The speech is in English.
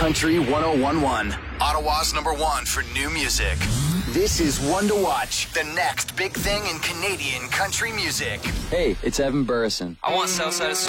Country 1011. Ottawa's #1 for new music. This is One to Watch. The next big thing in Canadian country music. Hey, it's Evan Burrison. I want Southside